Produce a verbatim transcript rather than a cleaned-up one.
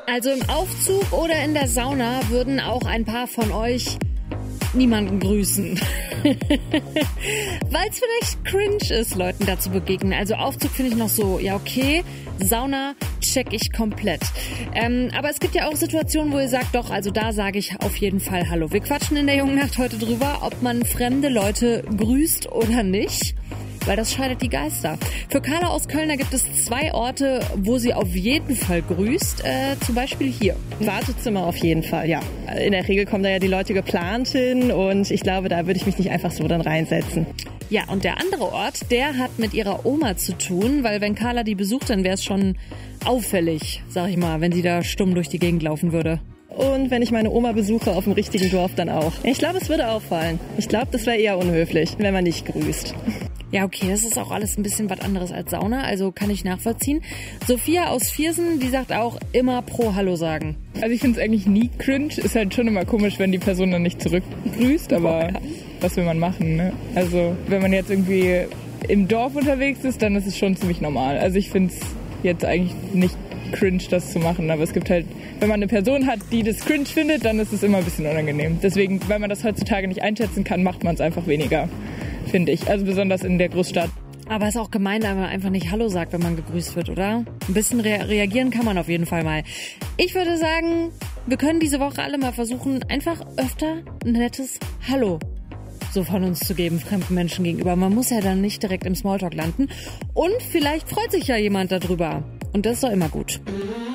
Also im Aufzug oder in der Sauna würden auch ein paar von euch niemanden grüßen. Weil es vielleicht cringe ist, Leuten da zu begegnen. Also Aufzug finde ich noch so, ja okay, Sauna check ich komplett. Ähm, aber es gibt ja auch Situationen, wo ihr sagt, doch, also da sage ich auf jeden Fall Hallo. Wir quatschen in der Jungen Nacht heute drüber, ob man fremde Leute grüßt oder nicht. Weil das scheidet die Geister. Für Carla aus Köln, da gibt es zwei Orte, wo sie auf jeden Fall grüßt. Äh, zum Beispiel hier. Wartezimmer auf jeden Fall, ja. In der Regel kommen da ja die Leute geplant hin und ich glaube, da würde ich mich nicht einfach so dann reinsetzen. Ja, und der andere Ort, der hat mit ihrer Oma zu tun, weil wenn Carla die besucht, dann wäre es schon auffällig, sag ich mal, wenn sie da stumm durch die Gegend laufen würde. Und wenn ich meine Oma besuche auf dem richtigen Dorf, dann auch. Ich glaube, es würde auffallen. Ich glaube, das wäre eher unhöflich, wenn man nicht grüßt. Ja, okay, das ist auch alles ein bisschen was anderes als Sauna, also kann ich nachvollziehen. Sophia aus Viersen, die sagt auch immer pro Hallo sagen. Also ich finde es eigentlich nie cringe. Ist halt schon immer komisch, wenn die Person dann nicht zurückgrüßt, aber oh, ja. Was will man machen, ne? Also wenn man jetzt irgendwie im Dorf unterwegs ist, dann ist es schon ziemlich normal. Also ich finde es jetzt eigentlich nicht cringe, das zu machen, aber es gibt halt, wenn man eine Person hat, die das cringe findet, dann ist es immer ein bisschen unangenehm. Deswegen, weil man das heutzutage nicht einschätzen kann, macht man es einfach weniger, finde ich. Also besonders in der Großstadt. Aber es ist auch gemein, wenn man einfach nicht Hallo sagt, wenn man gegrüßt wird, oder? Ein bisschen rea- reagieren kann man auf jeden Fall mal. Ich würde sagen, wir können diese Woche alle mal versuchen, einfach öfter ein nettes Hallo so von uns zu geben, fremden Menschen gegenüber. Man muss ja dann nicht direkt im Smalltalk landen. Und vielleicht freut sich ja jemand darüber. Und das ist doch immer gut.